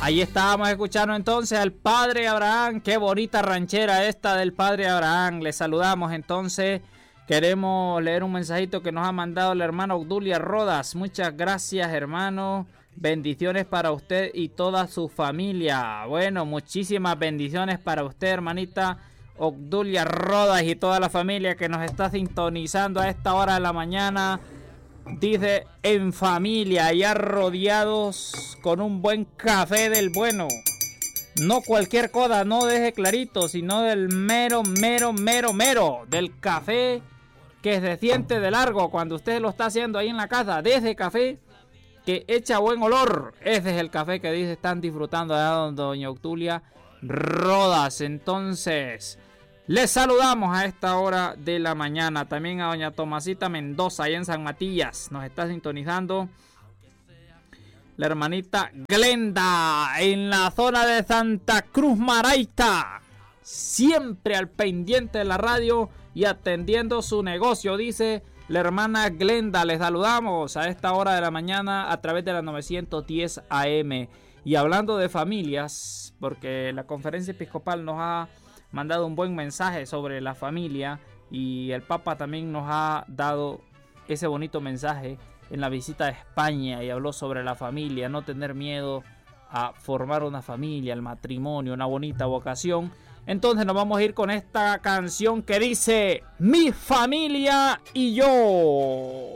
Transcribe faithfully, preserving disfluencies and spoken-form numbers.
Ahí estábamos escuchando entonces al Padre Abraham. Qué bonita ranchera esta del Padre Abraham. Le saludamos entonces. Queremos leer un mensajito que nos ha mandado el hermano Obdulia Rodas. Muchas gracias, hermano. Bendiciones para usted y toda su familia. Bueno, muchísimas bendiciones para usted, hermanita Obdulia Rodas, y toda la familia que nos está sintonizando a esta hora de la mañana. Dice, en familia, ya rodeados con un buen café del bueno. No cualquier cosa, no deje clarito, sino del mero, mero, mero, mero. Del café que se siente de largo cuando usted lo está haciendo ahí en la casa. De ese café que echa buen olor. Ese es el café que dice están disfrutando de doña Obdulia Rodas. Entonces, les saludamos a esta hora de la mañana. También a doña Tomasita Mendoza, allá en San Matías. Nos está sintonizando la hermanita Glenda, en la zona de Santa Cruz Maraita. Siempre al pendiente de la radio y atendiendo su negocio, dice la hermana Glenda. Les saludamos a esta hora de la mañana a través de la novecientos diez A M. Y hablando de familias, porque la conferencia episcopal nos ha mandado un buen mensaje sobre la familia, y el Papa también nos ha dado ese bonito mensaje en la visita a España, y habló sobre la familia, no tener miedo a formar una familia, el matrimonio, una bonita vocación. Entonces nos vamos a ir con esta canción que dice Mi familia y yo.